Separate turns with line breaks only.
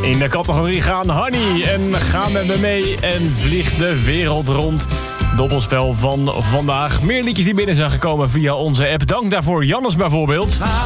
In de categorie gaan Honey en Ga met me mee en Vlieg de wereld rond. Dobbelspel van vandaag. Meer liedjes die binnen zijn gekomen via onze app. Dank daarvoor Jannes bijvoorbeeld.